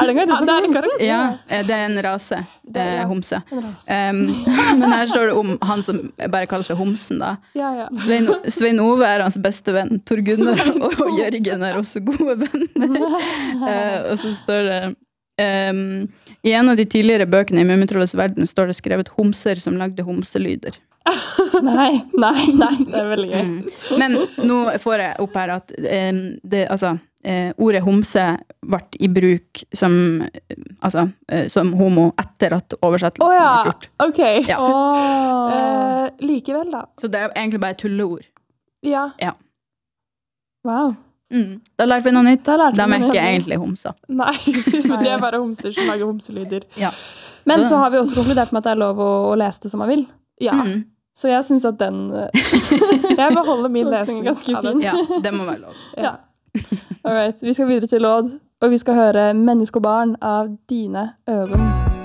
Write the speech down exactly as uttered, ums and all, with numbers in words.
Er det en karakter? Ja, det er en karakter. Ja, eh, det er en rase, Det er- eh, ja. homse. En rase. Um, men her står det om han som bare kaller seg homsen da. Ja, ja. Svein, Svein Ove er hans beste venn. Tor Gunnar og, og Jørgen er også gode venner. Eh, og så står det um, i en av de tidligere bøkene i Mummitrollets verden står det skrevet homser som lagde homselyder. Nei, nei, nei, det er veldig gøy. Mm. Men nå får jeg opp her at um, det, altså, uh, ordet homse ble i bruk som, uh, altså, uh, som homo etter at oversettelsen Å ja, ble gjort. ok. Ja. Eh, likevel da. Så det er egentlig bare tulleord. Ja. Ja. Wow. Mm. Da lærte vi noe nytt. Da lærte De vi er noe ikke nytt. egentlig homser. Nei, det er bare homser som lager homselyder. Ja. Men så har vi også konkludert med at det er lov å, å lese det som man vil. Ja. Mm. Så jeg synes at den... jeg beholder min lesning ganske fin. Ja, det må være lov. Ja. Alright, vi skal videre til låd, og vi skal høre Menneske og barn av Dine Øven.